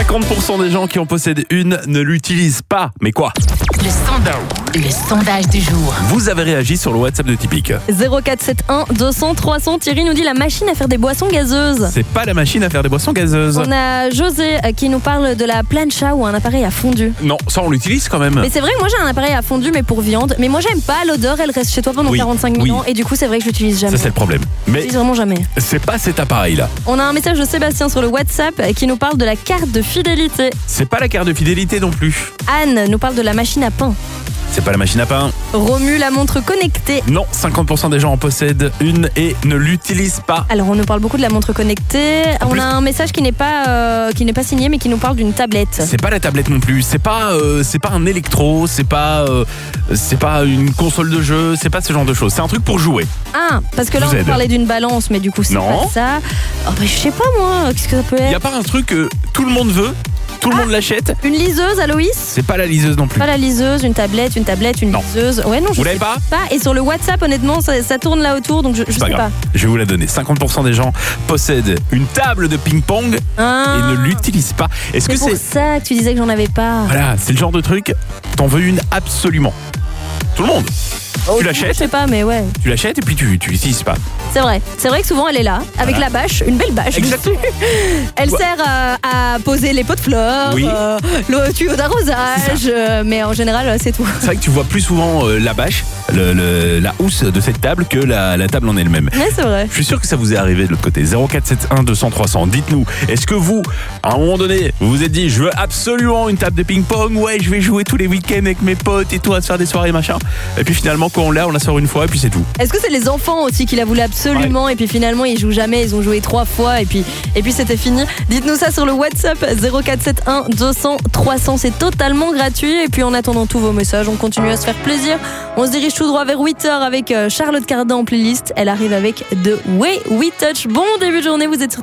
50% des gens qui en possèdent une ne l'utilisent pas. Mais quoi ? Le sondage du jour. Vous avez réagi sur le WhatsApp de Typique. 0471 200 300. Thierry nous dit la machine à faire des boissons gazeuses. C'est pas la machine à faire des boissons gazeuses. On a José qui nous parle de la plancha ou un appareil à fondu. Non, ça on l'utilise quand même. Mais c'est vrai que moi j'ai un appareil à fondu mais pour viande. Mais moi j'aime pas l'odeur, elle reste chez toi pendant 45 minutes et du coup c'est vrai que je l'utilise jamais. Ça c'est le problème. Je Mais l'utilise vraiment jamais. c'est pas cet appareil-là. On a un message de Sébastien sur le WhatsApp qui nous parle de la carte de fidélité. C'est pas la carte de fidélité non plus. Anne nous parle de la machine à pain. C'est pas la machine à pain. Romu, la montre connectée. Non, 50% des gens en possèdent une et ne l'utilisent pas. Alors on nous parle beaucoup de la montre connectée. On a un message qui n'est pas signé mais qui nous parle d'une tablette. C'est pas la tablette non plus. C'est pas un électro. C'est pas une console de jeu. C'est pas ce genre de choses. C'est un truc pour jouer. Ah, parce que là on nous parlait d'une balance mais du coup c'est pas ça. Oh bah je sais pas moi, qu'est-ce que ça peut être? Y a pas un truc que tout le monde veut? Tout le monde l'achète. Une liseuse, Aloïs? C'est pas la liseuse non plus. Pas la liseuse, une tablette, une liseuse. Ouais, non, je Vous sais l'avez pas? Et sur le WhatsApp, honnêtement, ça tourne là autour, donc je sais pas. Je vais vous la donner. 50% des gens possèdent une table de ping-pong et ne l'utilisent pas. Est-ce que c'est pour ça que tu disais que j'en avais pas? Voilà, c'est le genre de truc, t'en veux une absolument. Tout le monde. Tu l'achètes. Je sais pas, mais ouais. Tu l'achètes et puis tu l'utilises pas. C'est vrai que souvent elle est là, avec la bâche, une belle bâche. Exactement. Elle sert à poser les pots de fleurs, le tuyau d'arrosage, mais en général c'est tout. C'est vrai que tu vois plus souvent la bâche, la housse de cette table que la table en elle-même. Ouais, c'est vrai. Je suis sûr que ça vous est arrivé de l'autre côté. 0471 200 300. Dites-nous, est-ce que vous, à un moment donné, vous vous êtes dit, je veux absolument une table de ping-pong, ouais, je vais jouer tous les week-ends avec mes potes et tout, à se faire des soirées machin. Et puis finalement, quand on la sort une fois et puis c'est tout. Est-ce que c'est les enfants aussi qui la voulaient absolument et puis finalement ils jouent jamais, ils ont joué 3 fois et puis c'était fini? Dites-nous ça sur le WhatsApp 0471 200 300. C'est totalement gratuit et puis en attendant tous vos messages, on continue à se faire plaisir. On se dirige tout droit vers 8h avec Charlotte Cardin en playlist. Elle arrive avec The Way We Touch. Bon début de journée, vous êtes sur